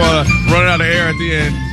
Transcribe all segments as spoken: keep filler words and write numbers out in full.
uh, running out of air at the end.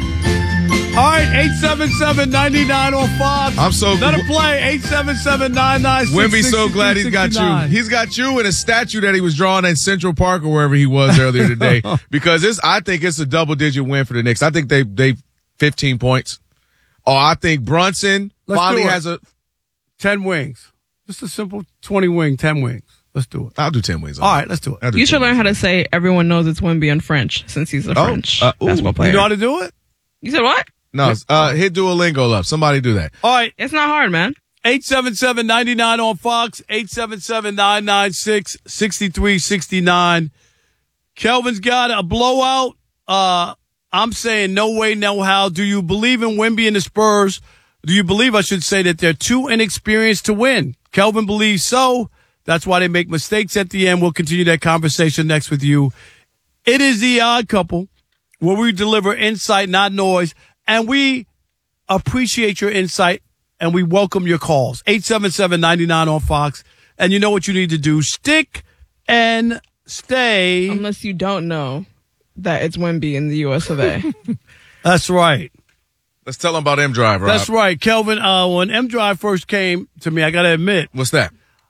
All right, eight seven seven, nine nine on Fox. I'm so Let him play, eight seven seven, nine nine six six Wimby's so glad he's got you. He's got you in a statue that he was drawing in Central Park or wherever he was earlier today. Because it's, I think it's a double-digit win for the Knicks. I think they they fifteen points. Oh, I think Brunson Let's finally do it. has a ten wings. Just a simple twenty wing, ten wings. Let's do it. I'll do ten wings. All right, let's do it. You should learn how to say everyone knows it's Wimby in French since he's a Oh, French uh, ooh. basketball player. You know how to do it? You said what? No, uh, hit Duolingo up. Somebody do that. All right. It's not hard, man. eight seven seven, nine nine on Fox, eight seven seven, nine nine six, six three six nine. Kelvin's got a blowout. Uh, I'm saying no way, no how. Do you believe in Wimby and the Spurs? Do you believe, I should say, that they're too inexperienced to win? Kelvin believes so. That's why they make mistakes at the end. We'll continue that conversation next with you. It is The Odd Couple, where we deliver insight, not noise. And we appreciate your insight, and we welcome your calls. eight seven seven, nine nine on Fox. And you know what you need to do. Stick and stay. Unless you don't know that it's Wimby in the U S of A. That's right. Let's tell them about M Drive, Rob. That's right. Kelvin, uh, when M Drive first came to me, I got to admit, What's that?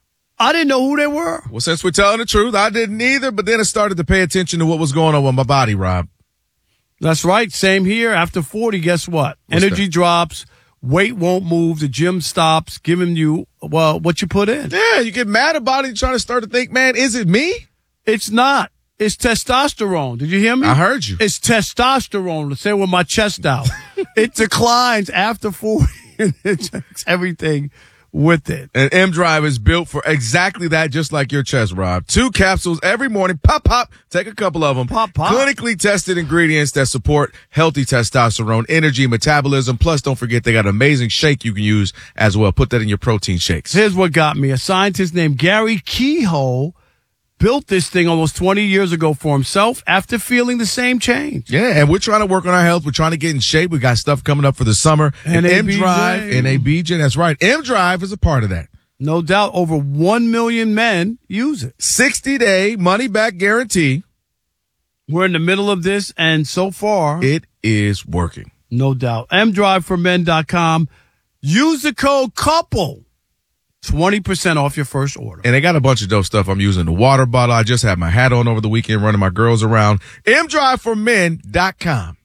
I didn't know who they were. Well, since we're telling the truth, I didn't either, but then I started to pay attention to what was going on with my body, Rob. That's right. Same here. After forty, guess what? What's Energy that? drops. Weight won't move. The gym stops giving you, well, what you put in. Yeah, you get mad about it. You're trying to start to think, man, is it me? It's not. It's testosterone. Did you hear me? I heard you. It's testosterone. Let's say with my chest out. It declines after forty, and it takes everything with it. And M Drive is built for exactly that, just like your chest, Rob. Two capsules every morning. Pop, pop. Take a couple of them. Pop, pop. Clinically tested ingredients that support healthy testosterone, energy, metabolism. Plus, don't forget they got an amazing shake you can use as well. Put that in your protein shakes. Here's what got me. A scientist named Gary Kehoe built this thing almost twenty years ago for himself after feeling the same change. Yeah, and we're trying to work on our health. We're trying to get in shape. We got stuff coming up for the summer. And M Drive, N A B J, that's right. M Drive is a part of that. No doubt over one million men use it. sixty-day money-back guarantee. We're in the middle of this, and so far, It is working. no doubt. m drive for men dot com. Use the code COUPLE. twenty percent off your first order. And they got a bunch of dope stuff. I'm using the water bottle. I just had my hat on over the weekend running my girls around. m drive for men dot com.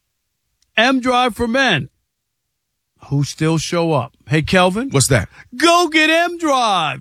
M Drive for Men, who still show up. Hey, Kelvin, What's that? go get M Drive.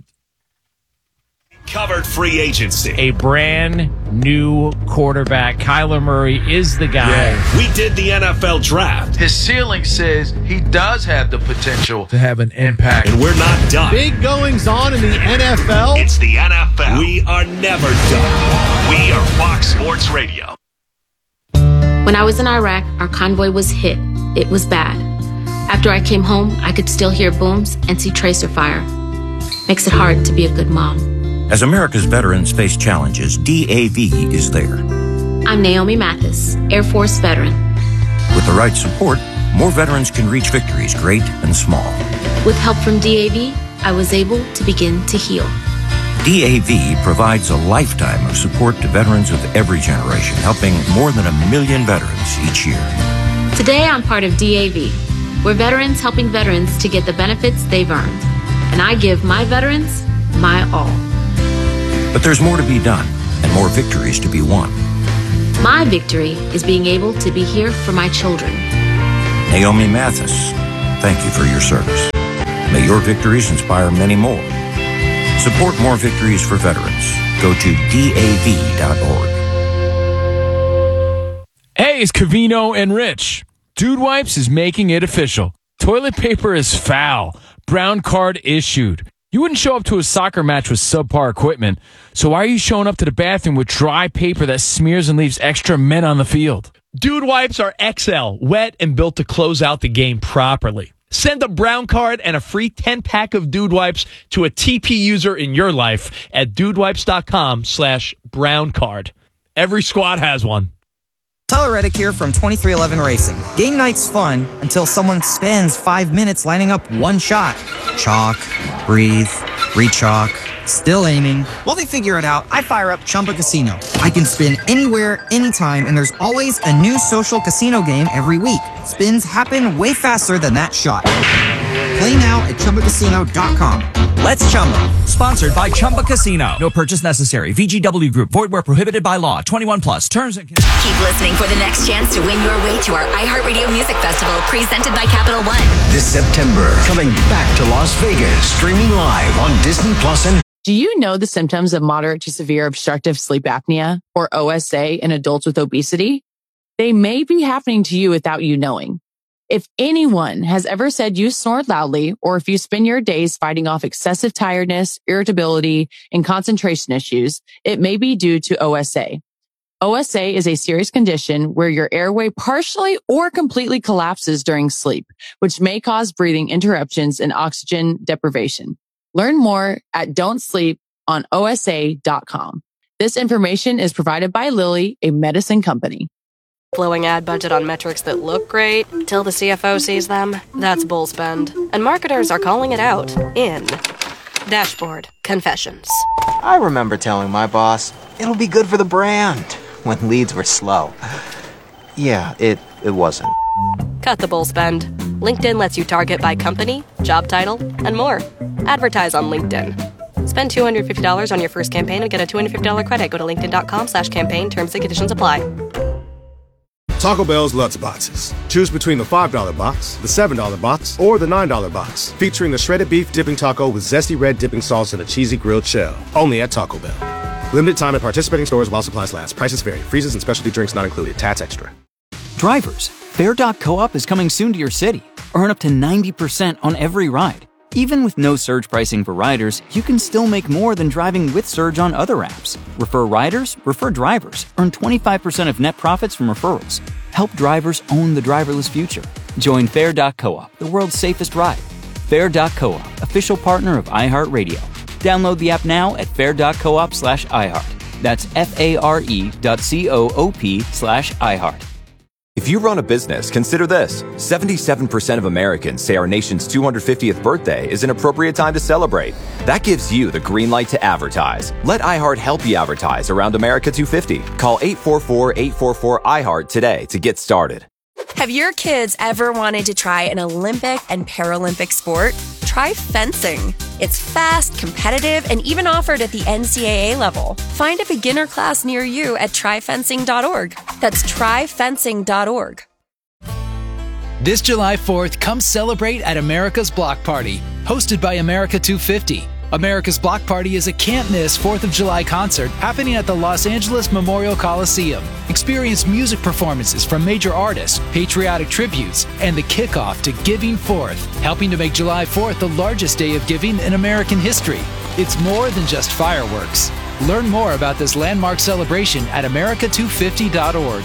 Covered free agency. A brand new quarterback. Kyler Murray is the guy. We did the N F L draft, His ceiling says he does have the potential to have an impact. and we're not done. Big goings on in the N F L. It's the N F L. We are never done. We are Fox Sports Radio. When I was in Iraq, our convoy was hit. It was bad. After I came home, I could still hear booms and see tracer fire. Makes it hard to be a good mom. As America's veterans face challenges, D A V is there. I'm Naomi Mathis, Air Force veteran. With the right support, more veterans can reach victories, great and small. With help from D A V, I was able to begin to heal. D A V provides a lifetime of support to veterans of every generation, helping more than a million veterans each year. Today, I'm part of D A V. We're veterans helping veterans to get the benefits they've earned. And I give my veterans my all. But there's more to be done and more victories to be won. My victory is being able to be here for my children. Naomi Mathis, thank you for your service. May your victories inspire many more. Support more victories for veterans. Go to D A V dot org. Hey, it's Cavino and Rich. Dude Wipes is making it official. Toilet paper is foul. Brown card issued. You wouldn't show up to a soccer match with subpar equipment, so why are you showing up to the bathroom with dry paper that smears and leaves extra men on the field? Dude Wipes are X L, wet and built to close out the game properly. Send a brown card and a free ten-pack of Dude Wipes to a T P user in your life at dudewipes.com slash brown card. Every squad has one. Tyler Reddick here from twenty-three eleven Racing. Game night's fun until someone spends five minutes lining up one shot. Chalk, breathe, rechalk, Still aiming. While they figure it out, I fire up Chumba Casino. I can spin anywhere, anytime, and there's always a new social casino game every week. Spins happen way faster than that shot. Play now at Chumba Casino dot com. Let's Chumba. Sponsored by Chumba Casino. No purchase necessary. V G W Group. Void where prohibited by law. twenty-one plus. Terms and conditions. Keep listening for the next chance to win your way to our iHeartRadio Music Festival presented by Capital One. This September, coming back to Las Vegas, streaming live on Disney Plus and Do you know the symptoms of moderate to severe obstructive sleep apnea, or O S A, in adults with obesity? They may be happening to you without you knowing. If anyone has ever said you snore loudly, or if you spend your days fighting off excessive tiredness, irritability, and concentration issues, it may be due to O S A. O S A is a serious condition where your airway partially or completely collapses during sleep, which may cause breathing interruptions and oxygen deprivation. Learn more at don't sleep on O S A dot com. This information is provided by Lilly, a medicine company. Blowing ad budget on metrics that look great till the C F O sees them. That's bull spend. And marketers are calling it out in Dashboard Confessions. I remember telling my boss, it'll be good for the brand, when leads were slow. Yeah, it, it wasn't. Cut the bull spend. LinkedIn lets you target by company, job title, and more. Advertise on LinkedIn. Spend two hundred fifty dollars on your first campaign and get a two hundred fifty dollars credit. Go to linkedin.com slash campaign. Terms and conditions apply. Taco Bell's Lutz Boxes. Choose between the five dollar box, the seven dollar box, or the nine dollar box. Featuring the shredded beef dipping taco with zesty red dipping sauce and a cheesy grilled shell. Only at Taco Bell. Limited time at participating stores while supplies last. Prices vary. Freezes and specialty drinks not included. Tats extra. Drivers, Fair dot co-op is coming soon to your city. Earn up to ninety percent on every ride. Even with no surge pricing for riders, you can still make more than driving with Surge on other apps. Refer riders, refer drivers. Earn twenty-five percent of net profits from referrals. Help drivers own the driverless future. Join Fair dot co-op, the world's safest ride. Fair dot co-op, official partner of iHeartRadio. Download the app now at fair dot coop slash iHeart. That's F-A-R-E dot C-O-O-P slash iHeart. If you run a business, consider this. seventy-seven percent of Americans say our nation's two hundred fiftieth birthday is an appropriate time to celebrate. That gives you the green light to advertise. Let iHeart help you advertise around America two fifty. Call eight four four, eight four four, iHeart today to get started. Have your kids ever wanted to try an Olympic and Paralympic sport? Try fencing. It's fast, competitive, and even offered at the N C double A level. Find a beginner class near you at try fencing dot org. That's try fencing dot org. This July fourth, come celebrate at America's Block Party, hosted by America two fifty. America's Block Party is a can't-miss fourth of July concert happening at the Los Angeles Memorial Coliseum. Experience music performances from major artists, patriotic tributes, and the kickoff to Giving Fourth, helping to make July fourth the largest day of giving in American history. It's more than just fireworks. Learn more about this landmark celebration at America two fifty dot org.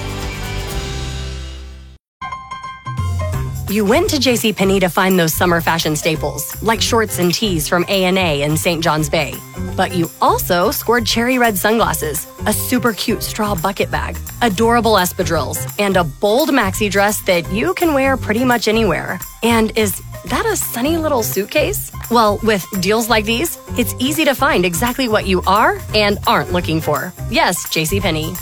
You went to JCPenney to find those summer fashion staples, like shorts and tees from A and A in Saint John's Bay. But you also scored cherry red sunglasses, a super cute straw bucket bag, adorable espadrilles, and a bold maxi dress that you can wear pretty much anywhere. And is that a sunny little suitcase? Well, with deals like these, it's easy to find exactly what you are and aren't looking for. Yes, JCPenney.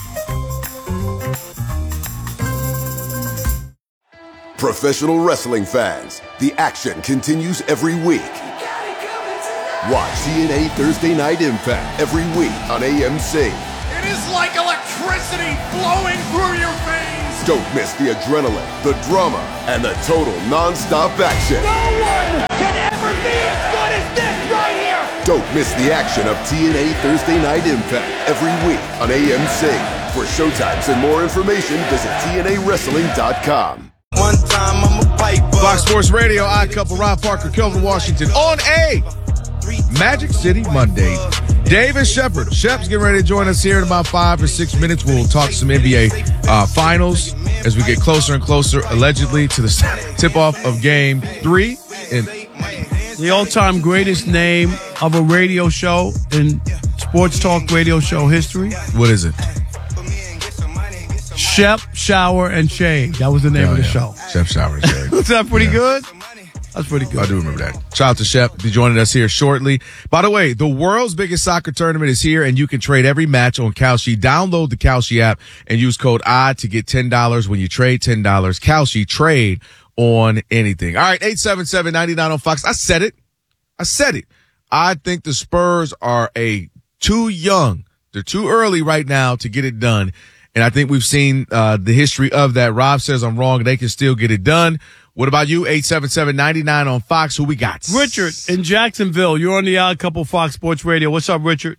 Professional wrestling fans, the action continues every week. Watch T N A Thursday Night Impact every week on A M C. It is like electricity flowing through your veins. Don't miss the adrenaline, the drama, and the total non-stop action. No one can ever be as good as this right here. Don't miss the action of T N A Thursday Night Impact every week on A M C. For showtimes and more information, visit T N A wrestling dot com. One time I'm a piper. Fox Sports Radio, I couple Rob Parker, Kelvin Washington on a Magic City Monday. Davis Shepard. Shep's getting ready to join us here in about five or six minutes. We'll talk some N B A uh, finals as we get closer and closer, allegedly, to the tip-off of Game Three. And the all-time greatest name of a radio show in sports talk radio show history. What is it? Shep, Shower, and Shade. That was the name oh, of the yeah. show. Shep, Shower, and Shade. Was that pretty yeah. good? That's pretty good. I do remember that. Shout out to Shep. Be joining us here shortly. By the way, the world's biggest soccer tournament is here, and you can trade every match on Kalshi. Download the Kalshi app and use code I to get ten dollars when you trade ten dollars. Kalshi, trade on anything. All right, eight seven seven, nine nine on Fox. I said it. I said it. I think the Spurs are a too young. They're too early right now to get it done. And I think we've seen uh the history of that. Rob says I'm wrong. They can still get it done. What about you? eight seven seven, nine nine on Fox. Who we got? Richard in Jacksonville. You're on the Odd Couple Fox Sports Radio. What's up, Richard?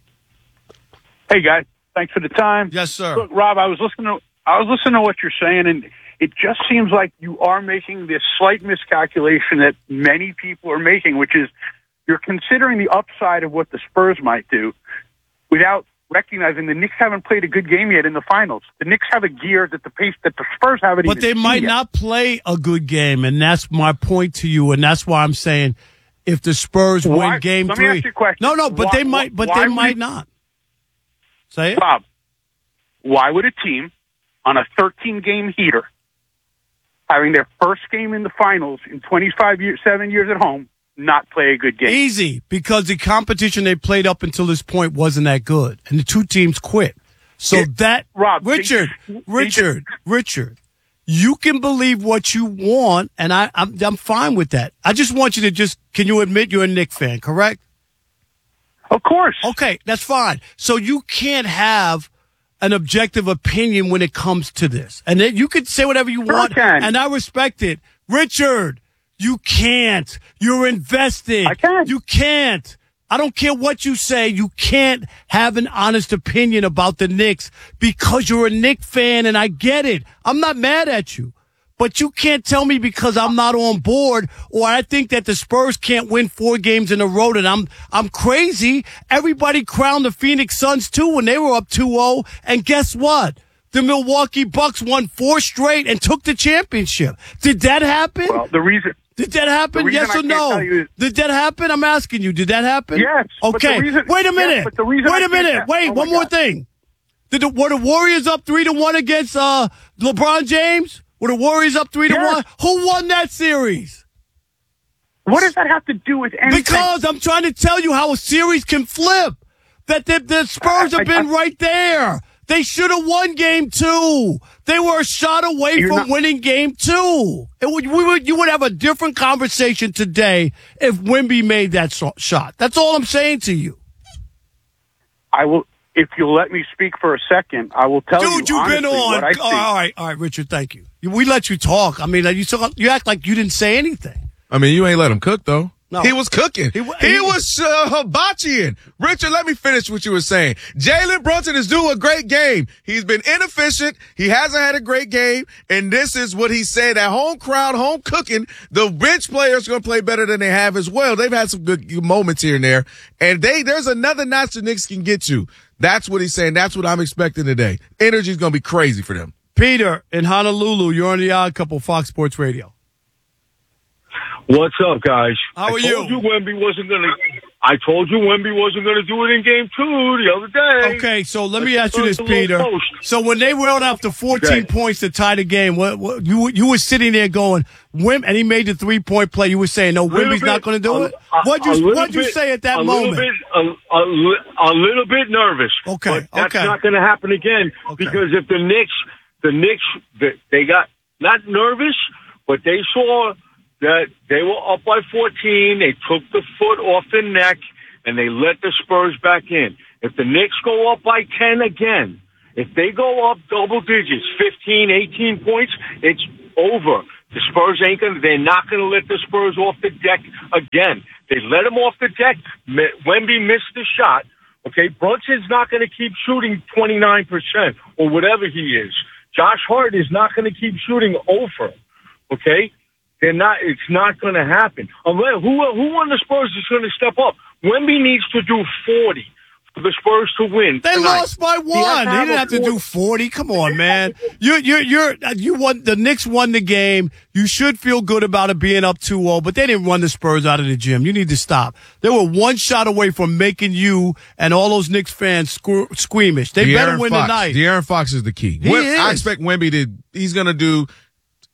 Hey, guys. Thanks for the time. Yes, sir. Look, Rob, I was listening to I was listening to what you're saying, and it just seems like you are making this slight miscalculation that many people are making, which is you're considering the upside of what the Spurs might do without recognizing the Knicks haven't played a good game yet in the finals. The Knicks have a gear that the pace that the Spurs haven't But even they seen might yet. not play a good game, and that's my point to you, and that's why I'm saying if the Spurs Why- win game let me three. ask you a question. No, no, but Why- they might but why they would might you- not. Say it. Bob, why would a team on a thirteen-game heater having their first game in the finals in twenty-five years, seven years at home, not play a good game? Easy, because the competition they played up until this point wasn't that good, and the two teams quit. So Yeah, that, Rob, Richard, they- they Richard, Richard, you can believe what you want, and I, I'm, I'm fine with that. I just want you to just, can you admit you're a Knicks fan, correct? Of course. Okay, that's fine. So you can't have an objective opinion when it comes to this. And then you can say whatever you Sure want, I can. and I respect it. Richard, you can't. You're invested. I can. You can't. I don't care what you say. You can't have an honest opinion about the Knicks because you're a Knicks fan, and I get it. I'm not mad at you. But you can't tell me because I'm not on board or I think that the Spurs can't win four games in a row that I'm I'm crazy. Everybody crowned the Phoenix Suns too when they were up two oh. And guess what? The Milwaukee Bucks won four straight and took the championship. Did that happen? Well, the reason Did that happen? the reason Yes I or can't no? tell you is- Did that happen? I'm asking you. Did that happen? Yes, but the Okay. reason- Wait a yes, minute. but the reason Wait I a can't minute. tell- Wait. oh one my more God. thing. Did the, were the Warriors up three to one against uh, LeBron James? Were the Warriors up three to Yes. one? Who won that series? What does that have to do with anything? Because I'm trying to tell you how a series can flip. That the, the Spurs have been right there. They should have won game two. They were a shot away You're from not- winning game two. It would, we would, you would have a different conversation today if Wemby made that so- shot. That's all I'm saying to you. I will, if you'll let me speak for a second, I will tell you Dude, you've honestly been on. what I see. All right, all right, Richard, thank you. We let you talk. I mean, you, talk, you act like you didn't say anything. I mean, you ain't let him cook, though. No. He was cooking. He He, wa- he- was uh, hibachiing. Richard, let me finish what you were saying. Jalen Brunson is doing a great game. He's been inefficient. He hasn't had a great game. And this is what he said. At home crowd, home cooking, the bench players are going to play better than they have as well. They've had some good moments here and there. And they there's another notch the Knicks can get to. That's what he's saying. That's what I'm expecting today. Energy's going to be crazy for them. Peter in Honolulu, you're on the Odd Couple, Fox Sports Radio. What's up, guys? How are I told you? you Wemby wasn't going to. I told you Wemby wasn't going to do it in Game Two the other day. Okay, so let I me ask you this, turned the little Peter. post. So when they rolled up to fourteen Okay. points to tie the game, what, what you you were sitting there going, Wim, and he made the three point play. You were saying, no, Little Wimby's bit- not going to do a- it. a- What'd a you little What'd you bit- say at that a moment? Little bit, a, a, li- a little bit nervous. Okay, but that's okay. not going to happen again because if the Knicks, the Knicks, the- they got not nervous, but they saw that they were up by fourteen. They took the foot off the neck and they let the Spurs back in. If the Knicks go up by ten again, if they go up double digits, fifteen, eighteen points, it's over. The Spurs ain't gonna, they're not gonna let the Spurs off the deck again. They let them off the deck. M- Wemby missed the shot. Okay, Brunson's not gonna keep shooting twenty-nine percent or whatever he is. Josh Hart is not gonna keep shooting over. Okay? They're not, it's not gonna happen. Unless, who, who on the Spurs is gonna step up? Wemby needs to do forty for the Spurs to win. They tonight. lost by He has one. to He have didn't a have to forty. do forty. Come on, man. You you you're you won the Knicks won the game. You should feel good about it being up two oh, but they didn't run the Spurs out of the gym. You need to stop. They were one shot away from making you and all those Knicks fans sque- squeamish. They better De'Aaron win Fox. tonight. De'Aaron Fox is the key. He Wem- is. I expect Wemby to, he's going to do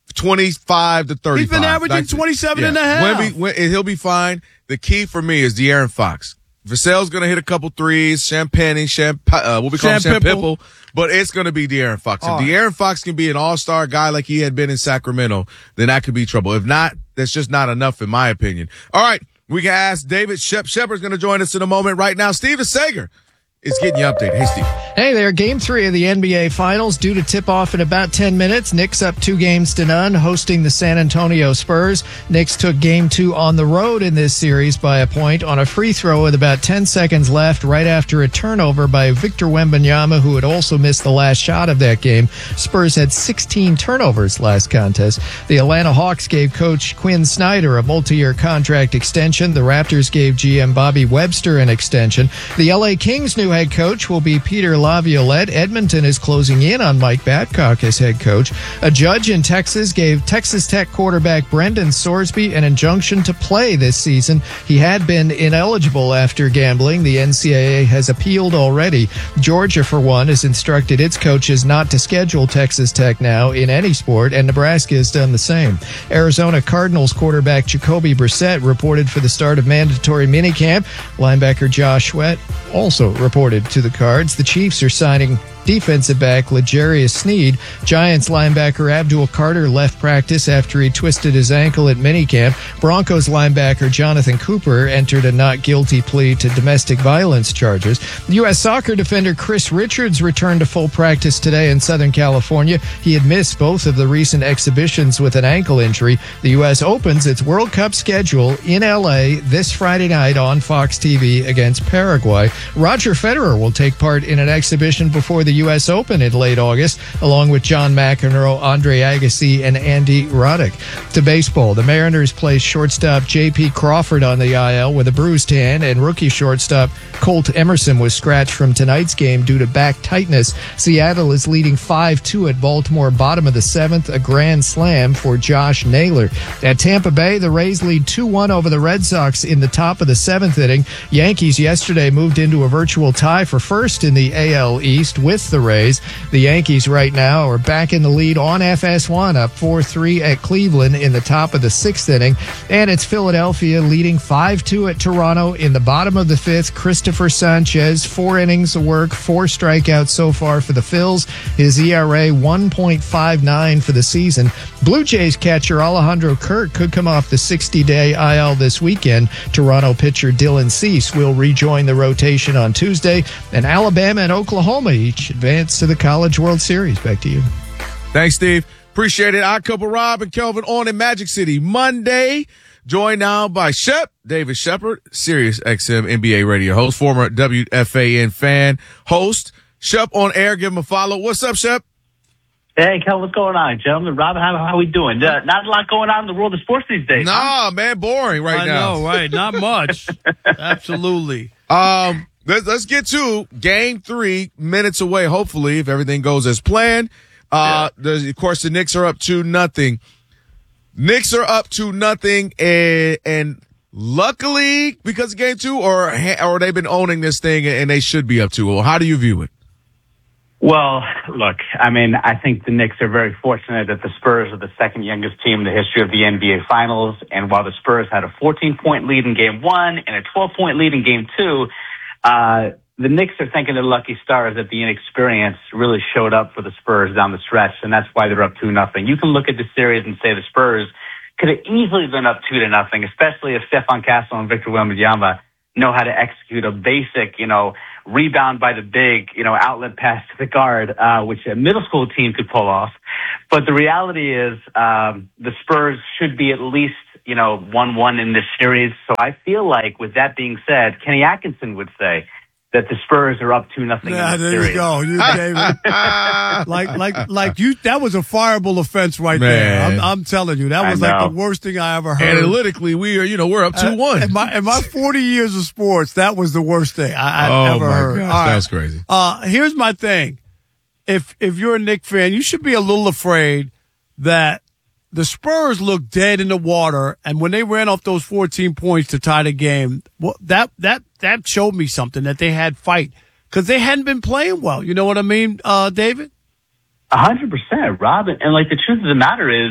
twenty-five to thirty-five. He's been averaging Like, twenty-seven yeah. and a half. Wemby, Wem- he'll be fine. The key for me is De'Aaron Fox. Vassell's going to hit a couple threes. Champagne, Champ, uh, what we call him, Champ Champipple. But it's going to be De'Aaron Fox. All if right. De'Aaron Fox can be an all-star guy like he had been in Sacramento, then that could be trouble. If not, that's just not enough in my opinion. All right. We can ask David Shep. Shepard's going to join us in a moment right now. Steven Sager is getting you updated. Hey, Steve. Hey there, game three of the N B A Finals due to tip off in about ten minutes. Knicks up two games to none, hosting the San Antonio Spurs. Knicks took game two on the road in this series by a point on a free throw with about ten seconds left right after a turnover by Victor Wembanyama, who had also missed the last shot of that game. Spurs had sixteen turnovers last contest. The Atlanta Hawks gave coach Quinn Snyder a multi-year contract extension. The Raptors gave G M Bobby Webster an extension. The L A Kings' new head coach will be Peter Laviolette. Edmonton is closing in on Mike Babcock as head coach. A judge in Texas gave Texas Tech quarterback Brendan Sorsby an injunction to play this season. He had been ineligible after gambling. The N C double A has appealed already. Georgia, for one, has instructed its coaches not to schedule Texas Tech now in any sport, and Nebraska has done the same. Arizona Cardinals quarterback Jacoby Brissett reported for the start of mandatory minicamp. Linebacker Josh Sweat also reported to the Cards. The Chiefs are signing defensive back L'Jarius Sneed. Giants linebacker Abdul Carter left practice after he twisted his ankle at minicamp. Broncos linebacker Jonathan Cooper entered a not guilty plea to domestic violence charges. U S soccer defender Chris Richards returned to full practice today in Southern California. He had missed both of the recent exhibitions with an ankle injury. The U S opens its World Cup schedule in L A this Friday night on Fox T V against Paraguay. Roger Federer will take part in an exhibition before the U S Open in late August, along with John McEnroe, Andre Agassi, and Andy Roddick. To baseball, the Mariners placed shortstop J P Crawford on the I L with a bruised hand, and rookie shortstop Colt Emerson was scratched from tonight's game due to back tightness. Seattle is leading five two at Baltimore, bottom of the seventh, a grand slam for Josh Naylor. At Tampa Bay, the Rays lead two one over the Red Sox in the top of the seventh inning. Yankees yesterday moved into a virtual tie for first in the A L East with the Rays. The Yankees right now are back in the lead on F S one, up four three at Cleveland in the top of the sixth inning. And it's Philadelphia leading five two at Toronto in the bottom of the fifth. Christopher Sanchez, four innings of work, four strikeouts so far for the Phils. His E R A one point five nine for the season. Blue Jays catcher Alejandro Kirk could come off the sixty-day I L this weekend. Toronto pitcher Dylan Cease will rejoin the rotation on Tuesday. And Alabama and Oklahoma each advance to the College World Series. Back to you. Thanks, Steve. Appreciate it. Odd Couple Rob and Kelvin on in Magic City Monday. Joined now by Shep, David Shepard, Sirius X M N B A radio host, former W F A N fan host. Shep on air. Give him a follow. What's up, Shep? Hey, Kel, what's going on, gentlemen? Robin, how, how we doing? Uh, not a lot going on in the world of sports these days. Nah, huh? man, boring right I now. I know, right? Not much. Absolutely. Um, let's, let's get to game three, minutes away, hopefully, if everything goes as planned. Uh, yeah. the, of course, the Knicks are up to nothing. Knicks are up to nothing, and, and luckily, because of game two, or, or they've been owning this thing, and they should be up to. Well, how do you view it? Well, look, I mean, I think the Knicks are very fortunate that the Spurs are the second youngest team in the history of the N B A Finals. And while the Spurs had a fourteen-point lead in game one and a twelve-point lead in game two, uh, the Knicks are thanking their lucky stars that the inexperience really showed up for the Spurs down the stretch, and that's why they're up two nothing. You can look at the series and say the Spurs could have easily been up two to nothing, especially if Stephon Castle and Victor Wembanyama know how to execute a basic, you know, rebound by the big, you know, outlet pass to the guard, uh, which a middle school team could pull off. But the reality is, um, the Spurs should be at least, you know, one one in this series. So I feel like, with that being said, Kenny Atkinson would say that the Spurs are up two nothing. Yeah, in the there series. you go, you David. like, like, like you. That was a fireable offense right Man. there. I'm, I'm telling you, that was like the worst thing I ever heard. Analytically, we are, you know, we're up two one. Uh, in my in my forty years of sports, that was the worst thing I, I've oh ever my heard. Gosh, All right. That's crazy. Uh, here's my thing: if if you're a Knicks fan, you should be a little afraid that the Spurs look dead in the water, and when they ran off those fourteen points to tie the game, well, that that that showed me something, that they had fight, because they hadn't been playing well. You know what I mean, uh, David? A hundred percent, Rob. And like, the truth of the matter is,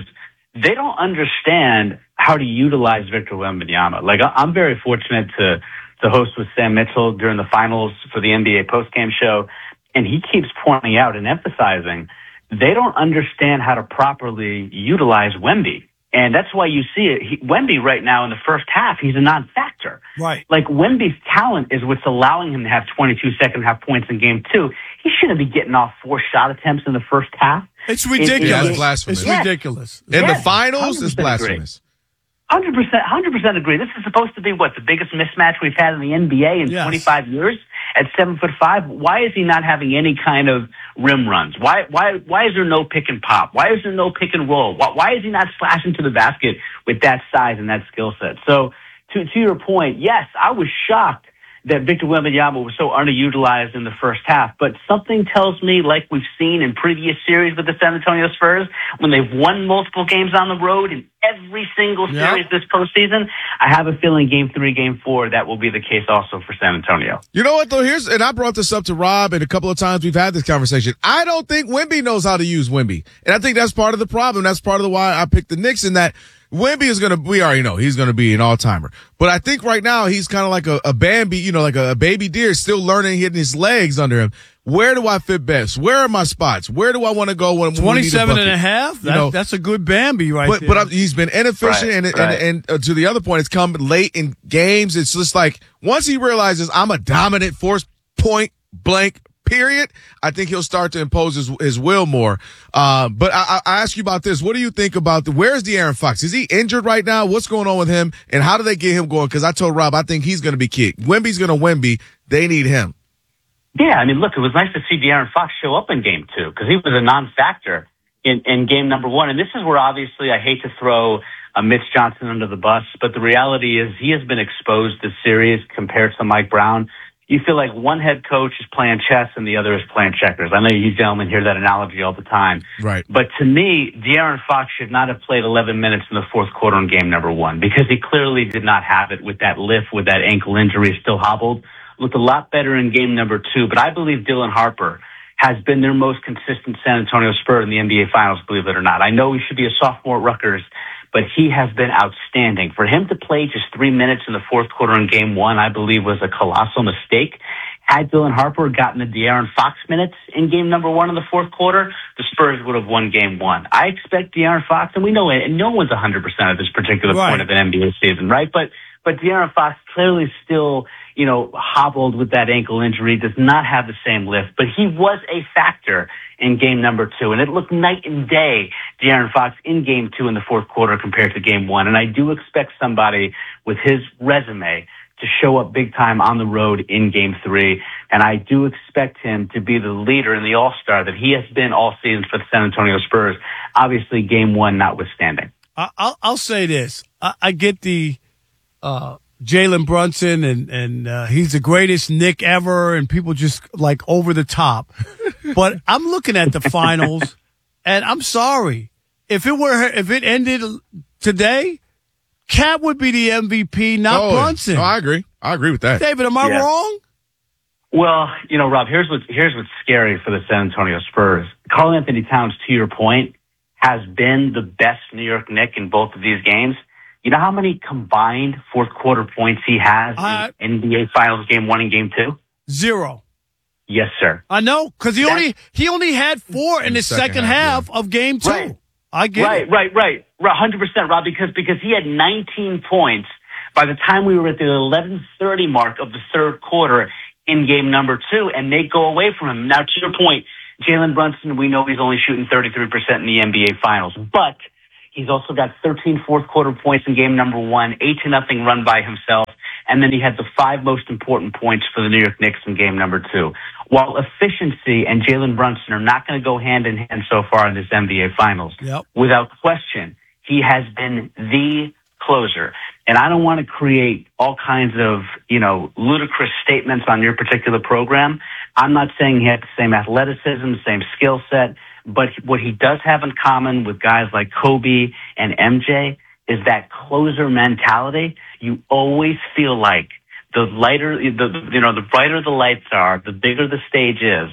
they don't understand how to utilize Victor Wembanyama. Like, I'm very fortunate to, to host with Sam Mitchell during the finals for the N B A postgame show, and he keeps pointing out and emphasizing they don't understand how to properly utilize Wemby. And that's why you see it. He, Wemby right now in the first half, he's a non-factor. Right. Like, Wemby's talent is what's allowing him to have twenty-two second half points in game two. He shouldn't be getting off four shot attempts in the first half. It's ridiculous. It, it, Yeah, it, it's blasphemous. It's yes. ridiculous. In Yes, the finals, it's one hundred percent blasphemous. one hundred percent, one hundred percent agree. This is supposed to be, what, the biggest mismatch we've had in the N B A in Yes. twenty-five years at seven foot five. Why is he not having any kind of rim runs? Why, why, why is there no pick and pop? Why is there no pick and roll? Why, why is he not slashing to the basket with that size and that skill set? So, to, to your point, yes, I was shocked that Victor Wembanyama was so underutilized in the first half, but something tells me, like we've seen in previous series with the San Antonio Spurs, when they've won multiple games on the road in every single series Yep. this postseason, I have a feeling game three, game four, that will be the case also for San Antonio. You know what, though? Here's, and I brought this up to Rob, and a couple of times we've had this conversation. I don't think Wemby knows how to use Wemby. And I think that's part of the problem. That's part of the why I picked the Knicks, in that Wemby is going to, we already know he's going to be an all-timer. But I think right now he's kind of like a, a Bambi, you know, like a, a baby deer still learning, hitting his legs under him. Where do I fit best? Where are my spots? Where do I want to go when, when we need a twenty-seven bucket? and a half? You That, know, that's a good Bambi right but, there. But I'm, he's been inefficient, Right, and, right. and, and uh, to the other point, it's come late in games. It's just like, once he realizes I'm a dominant force, point blank, period, I think he'll start to impose his, his will more. Uh, but I, I ask you about this. What do you think about the, where's De'Aaron Fox? Is he injured right now? What's going on with him? And how do they get him going? Because I told Rob, I think he's going to be kicked. Wemby's going to Wemby. They need him. Yeah, I mean, look, it was nice to see De'Aaron Fox show up in game two because he was a non-factor in, in game number one. And this is where, obviously, I hate to throw uh, Mitch Johnson under the bus, but the reality is he has been exposed this series compared to Mike Brown. You feel like one head coach is playing chess and the other is playing checkers. I know you gentlemen hear that analogy all the time. Right. But to me, De'Aaron Fox should not have played eleven minutes in the fourth quarter in game number one because he clearly did not have it with that lift, with that ankle injury, still hobbled. Looked a lot better in game number two, but I believe Dylan Harper has been their most consistent San Antonio Spur in the N B A Finals, believe it or not. I know he should be a sophomore at Rutgers, but he has been outstanding. For him to play just three minutes in the fourth quarter in game one, I believe was a colossal mistake. Had Dylan Harper gotten the De'Aaron Fox minutes in game number one in the fourth quarter, the Spurs would have won game one. I expect De'Aaron Fox, and we know it, and no one's one hundred percent at this particular Right. point of an N B A season, right? But, but De'Aaron Fox clearly still, you know, hobbled with that ankle injury, does not have the same lift, but he was a factor in game number two. And it looked night and day, De'Aaron Fox in game two in the fourth quarter compared to game one. And I do expect somebody with his resume to show up big time on the road in game three. And I do expect him to be the leader and the all-star that he has been all season for the San Antonio Spurs. Obviously, game one notwithstanding. I, I'll, I'll say this. I, I get the, uh, Jalen Brunson and, and, uh, he's the greatest Nick ever and people just like over the top. But I'm looking at the finals and I'm sorry. If it were, if it ended today, Cat would be the M V P, not oh, Brunson. No, I agree. I agree with that. David, am I Yeah. wrong? Well, you know, Rob, here's what's, here's what's scary for the San Antonio Spurs. Karl Anthony Towns, to your point, has been the best New York Knick in both of these games. You know how many combined fourth quarter points he has Uh, in N B A Finals game one and game two? Zero. Yes, sir. I know, because he That- only he only had four in the second, half, of game two. Right. I get right, it. right, right, right, one hundred percent, Rob, because because he had nineteen points by the time we were at the eleven thirty mark of the third quarter in game number two, and they go away from him. Now, to your point, Jalen Brunson, we know he's only shooting thirty-three percent in the N B A Finals, but he's also got thirteen fourth quarter points in game number one, eight to nothing run by himself, and then he had the five most important points for the New York Knicks in game number two. While efficiency and Jalen Brunson are not going to go hand in hand so far in this N B A Finals, Yep. without question, he has been the closer. And I don't want to create all kinds of, you know, ludicrous statements on your particular program. I'm not saying he has the same athleticism, same skill set, but what he does have in common with guys like Kobe and M J is that closer mentality. You always feel like the lighter, the, you know, the brighter the lights are, the bigger the stage is,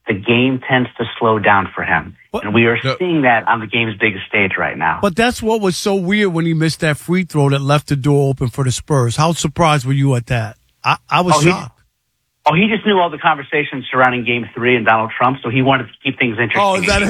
the game tends to slow down for him. And we are seeing that on the game's biggest stage right now. But that's what was so weird when he missed that free throw that left the door open for the Spurs. How surprised were you at that? I, I was oh, he, shocked. oh, he just knew all the conversations surrounding Game three and Donald Trump, so he wanted to keep things interesting. Oh, is that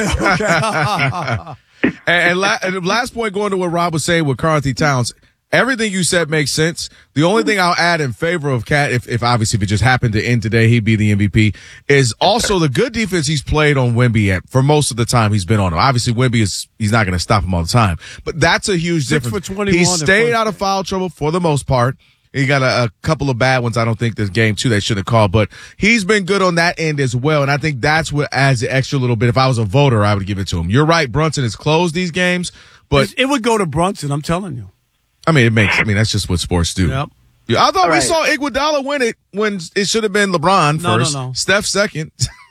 it? Okay. and, and, la- and the last point, going to what Rob was saying with Karl-Anthony Towns, everything you said makes sense. The only thing I'll add in favor of Cat, if, if obviously if it just happened to end today, he'd be the M V P, is also the good defense he's played on Wemby at, for most of the time he's been on him. Obviously, Wemby is, he's not going to stop him all the time, but that's a huge Six difference. for twenty-one He stayed out of foul trouble for the most part. He got a, a couple of bad ones. I don't think this game too they should have called, but he's been good on that end as well. And I think that's what adds the extra little bit. If I was a voter, I would give it to him. You're right. Brunson has closed these games, but it would go to Brunson. I'm telling you. I mean, it makes, I mean, that's just what sports do. Yep. Yeah, I thought All we right. saw Iguodala win it when it should have been LeBron No, no, first. no. Steph second.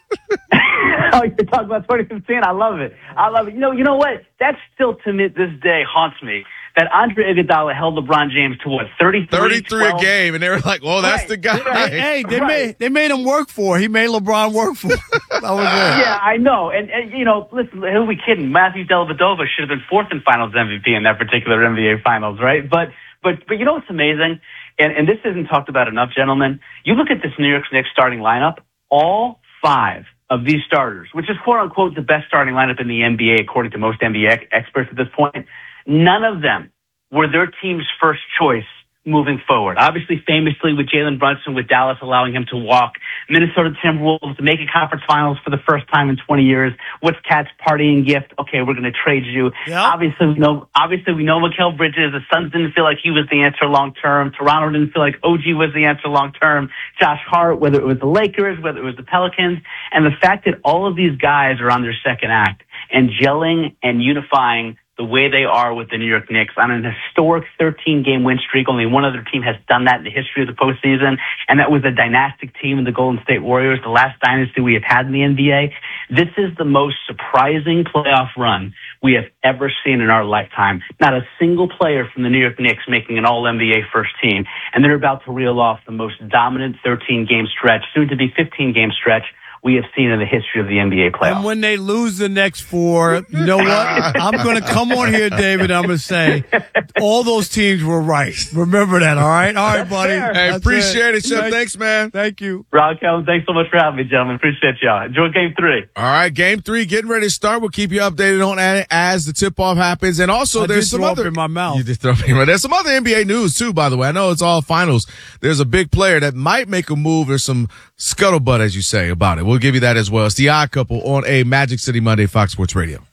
Oh, you're talking about twenty fifteen? I love it. I love it. You know, you know what? That still, to me, this day haunts me. That Andre Iguodala held LeBron James to what, thirty-three? thirty-three twelve? a game, and they were like, "Oh, that's Right. the guy." Right. Hey, they Right. made they made him work for it. He made LeBron work for it. That was it. Yeah, I know. And, and, you know, listen, who are we kidding? Matthew Dellavedova should have been fourth in Finals M V P in that particular N B A Finals, right? But, but, but you know what's amazing? And, and this isn't talked about enough, gentlemen. You look at this New York Knicks starting lineup, all five of these starters, which is quote unquote the best starting lineup in the N B A according to most N B A experts at this point, none of them were their team's first choice moving forward. Obviously, famously with Jalen Brunson, with Dallas allowing him to walk, Minnesota Timberwolves to make a conference finals for the first time in twenty years. What's Cat's partying gift? Okay, we're going to trade you. Yep. Obviously, we know. Obviously, we know Mikal Bridges. The Suns didn't feel like he was the answer long term. Toronto didn't feel like O G was the answer long term. Josh Hart, whether it was the Lakers, whether it was the Pelicans, and the fact that all of these guys are on their second act and gelling and unifying the way they are with the New York Knicks on an historic thirteen-game win streak. Only one other team has done that in the history of the postseason, and that was a dynastic team in the Golden State Warriors, the last dynasty we have had in the N B A. This is the most surprising playoff run we have ever seen in our lifetime. Not a single player from the New York Knicks making an all N B A first team, and they're about to reel off the most dominant thirteen-game stretch, soon to be fifteen-game stretch, we have seen in the history of the N B A playoffs. And when they lose the next four, you know what? I'm going to come on here, David. I'm going to say all those teams were right. Remember that, all right? All right, buddy. Hey, That's appreciate it, Chef. Thank- Thanks, man. Thank you. Ron Calvin, thanks so much for having me, gentlemen. Appreciate y'all. Enjoy game three. All right, game three, getting ready to start. We'll keep you updated on it as the tip-off happens. And also, I there's did some throw up other in my mouth. You just throw up in my- There's some other N B A news too, by the way. I know it's all finals. There's a big player that might make a move. There's some scuttlebutt, as you say, about it. We'll give you that as well. It's the Odd Couple on a Magic City Monday, Fox Sports Radio.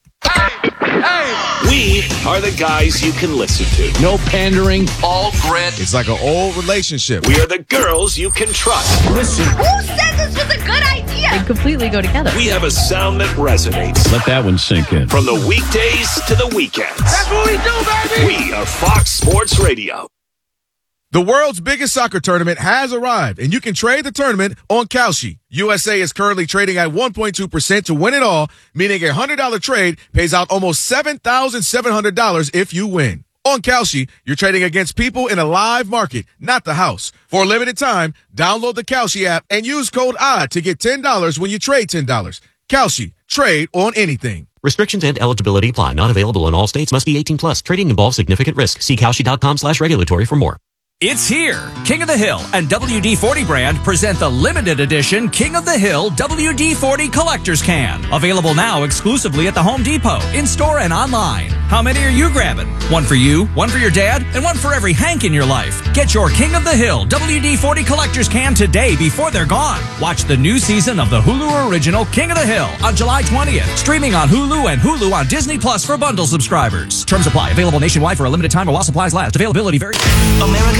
We are the guys you can listen to. No pandering, all grit. It's like an old relationship. We are the girls you can trust. Listen. Who said this was a good idea? They completely go together. We have a sound that resonates. Let that one sink in. From the weekdays to the weekends. That's what we do, baby! We are Fox Sports Radio. The world's biggest soccer tournament has arrived, and you can trade the tournament on Kalshi. U S A is currently trading at one point two percent to win it all, meaning a one hundred dollars trade pays out almost seven thousand seven hundred dollars if you win. On Kalshi, you're trading against people in a live market, not the house. For a limited time, download the Kalshi app and use code ODD to get ten dollars when you trade ten dollars. Kalshi, trade on anything. Restrictions and eligibility apply. Not available in all states. Must be eighteen plus. Trading involves significant risk. See Kalshi.com slash regulatory for more. It's here. King of the Hill and W D forty brand present the limited edition King of the Hill W D forty Collector's Can. Available now exclusively at the Home Depot, in-store and online. How many are you grabbing? One for you, one for your dad, and one for every Hank in your life. Get your King of the Hill W D forty Collector's Can today before they're gone. Watch the new season of the Hulu original King of the Hill on July twentieth. Streaming on Hulu and Hulu on Disney Plus for bundle subscribers. Terms apply. Available nationwide for a limited time or while supplies last. Availability varies. America